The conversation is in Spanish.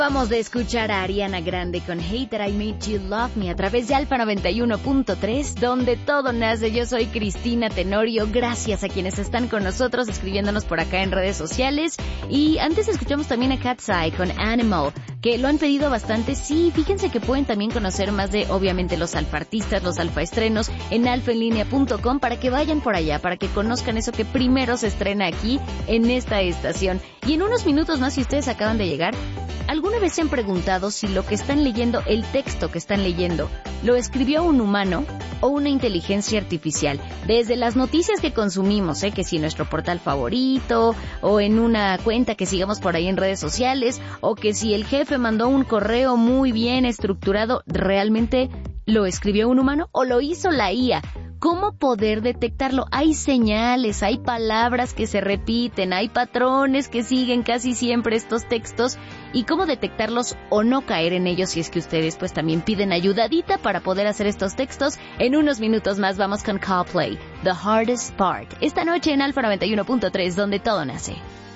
Vamos de escuchar a Ariana Grande con Hate That I Made You Love Me a través de Alfa 91.3, donde todo nace. Yo soy Cristina Tenorio. Gracias a quienes están con nosotros escribiéndonos por acá en redes sociales. Y antes escuchamos también a Cat's Eye con Animal, que lo han pedido bastante. Sí, fíjense que pueden también conocer más de, obviamente, los alfartistas, los alfaestrenos en alfaenlinea.com para que vayan por allá, para que conozcan eso que primero se estrena aquí en esta estación. Y en unos minutos más, si ustedes acaban de llegar, ¿alguna vez se han preguntado si lo que están leyendo, el texto que están leyendo, lo escribió un humano o una inteligencia artificial? Desde las noticias que consumimos, que si nuestro portal favorito, o en una cuenta que sigamos por ahí en redes sociales, o que si el jefe mandó un correo muy bien estructurado, ¿realmente lo escribió un humano o lo hizo la IA? ¿Cómo poder detectarlo? Hay señales, hay palabras que se repiten, hay patrones que siguen casi siempre estos textos, y cómo detectarlos o no caer en ellos si es que ustedes pues también piden ayudadita para poder hacer estos textos. En unos minutos más vamos con Coldplay, The Hardest Part, esta noche en Alfa 91.3, donde todo nace.